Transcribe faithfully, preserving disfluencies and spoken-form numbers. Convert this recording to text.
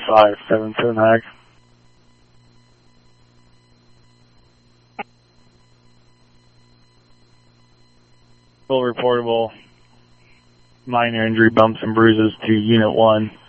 five seven seven Hag. Full reportable minor injury, bumps and bruises to Unit one.